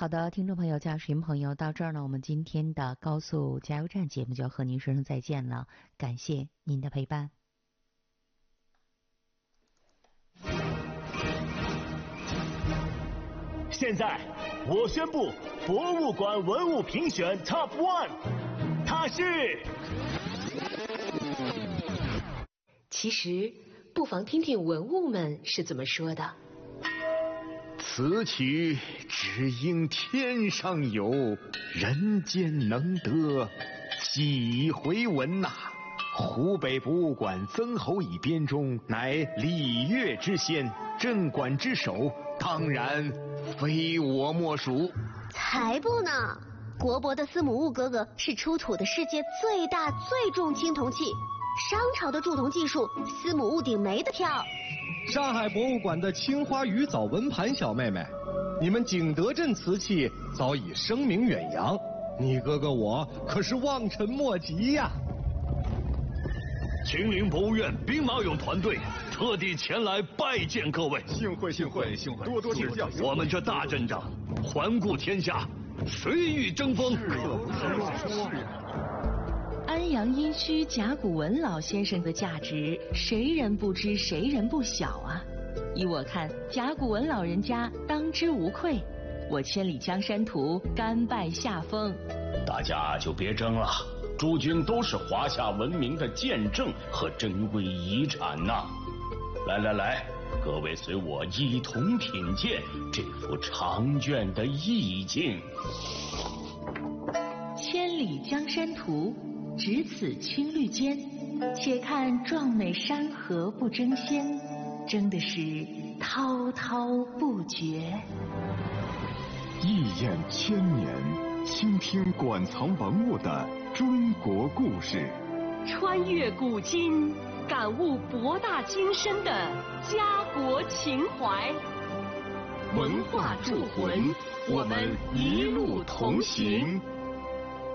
好的，听众朋友、驾驶员朋友，到这儿呢，我们今天的高速加油站节目就要和您说声再见了，感谢您的陪伴。 现在我宣布，博物馆文物评选 Top One， 它是。 其实，不妨听听文物们是怎么说的。 此曲只应天上有，人间能得几回闻呐！湖北博物馆曾侯乙编钟，乃礼乐之先，镇馆之首，当然非我莫属。 才不呢！国博的司母戊哥哥是出土的世界最大最重青铜器，商朝的铸铜技术，司母戊鼎没得挑。 上海博物馆的青花鱼藻纹盘小妹妹，你们景德镇瓷器早已声名远扬，你哥哥我可是望尘莫及呀！ 秦陵博物院兵马俑团队特地前来拜见各位， 幸会，多多指教。 我们这大阵仗，环顾天下，谁与争锋？ 安阳殷墟甲骨文老先生的价值，谁人不知，谁人不晓啊！依我看，甲骨文老人家当之无愧。我千里江山图，甘拜下风。 大家就别争了，诸君都是华夏文明的见证和珍贵遗产呐！来，各位随我一同品鉴这幅长卷的意境。 千里江山图，只此青绿间，且看壮美山河不争先，争的是滔滔不绝。 一眼千年，倾听馆藏文物的中国故事， 穿越古今，感悟博大精深的家国情怀。 文化铸魂，我们一路同行。